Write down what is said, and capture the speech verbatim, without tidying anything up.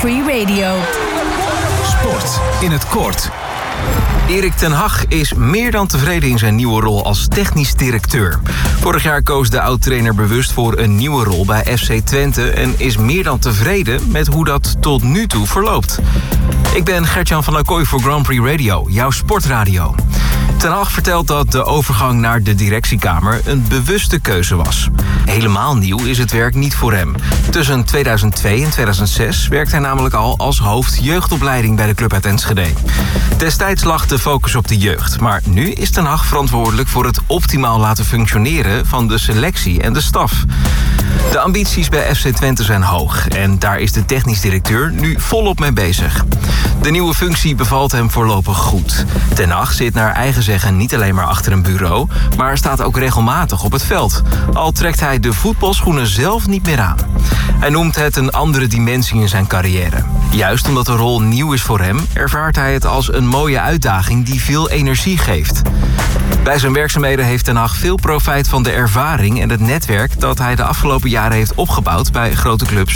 Free Radio. Sport in het kort. Erik ten Hag is meer dan tevreden in zijn nieuwe rol als technisch directeur. Vorig jaar koos de oud-trainer bewust voor een nieuwe rol bij F C Twente en is meer dan tevreden met hoe dat tot nu toe verloopt. Ik ben Gert-Jan van Acquoy voor Grand Prix Radio, jouw sportradio. Ten Hag vertelt dat de overgang naar de directiekamer een bewuste keuze was. Helemaal nieuw is het werk niet voor hem. Tussen tweeduizend twee en tweeduizend zes werkte hij namelijk al als hoofd jeugdopleiding bij de club uit Enschede. Destijds lag de focus op de jeugd, maar nu is Ten Hag verantwoordelijk voor het optimaal laten functioneren van de selectie en de staf. De ambities bij F C Twente zijn hoog en daar is de technisch directeur nu volop mee bezig. De nieuwe functie bevalt hem voorlopig goed. Ten Hag zit naar eigen zeggen niet alleen maar achter een bureau, maar staat ook regelmatig op het veld. Al trekt hij de voetbalschoenen zelf niet meer aan. Hij noemt het een andere dimensie in zijn carrière. Juist omdat de rol nieuw is voor hem, ervaart hij het als een mooie uitdaging die veel energie geeft. Bij zijn werkzaamheden heeft Ten Hag veel profijt van de ervaring en het netwerk dat hij de afgelopen jaren heeft opgebouwd bij grote clubs